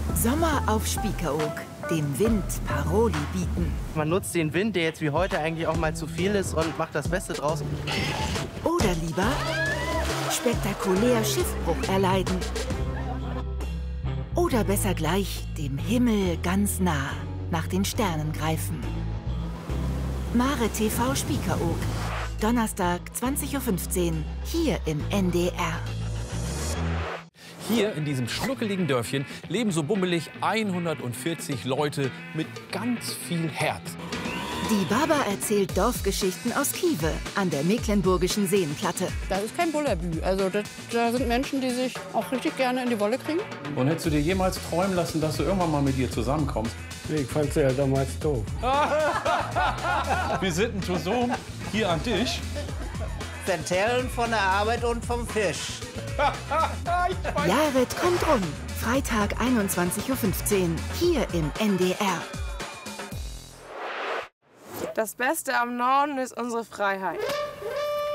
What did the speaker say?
Sommer auf Spiekeroog, dem Wind Paroli bieten. Man nutzt den Wind, der jetzt wie heute eigentlich auch mal zu viel ist, und macht das Beste draus. Oder lieber spektakulär Schiffbruch erleiden. Oder besser gleich dem Himmel ganz nah nach den Sternen greifen. Mare TV Spiekeroog, Donnerstag 20:15 Uhr, hier im NDR. Hier in diesem schnuckeligen Dörfchen leben so bummelig 140 Leute mit ganz viel Herz. Die Baba erzählt Dorfgeschichten aus Kiewe an der Mecklenburgischen Seenplatte. Das ist kein Bullabü. Also da sind Menschen, die sich auch richtig gerne in die Wolle kriegen. Und hättest du dir jemals träumen lassen, dass du irgendwann mal mit ihr zusammenkommst? Nee, ich fand sie ja damals doof. Wir sind ein Tosum hier an dich. Erzählen von der Arbeit und vom Fisch. Jared kommt rum. Freitag 21:15 Uhr, hier im NDR. Das Beste am Norden ist unsere Freiheit.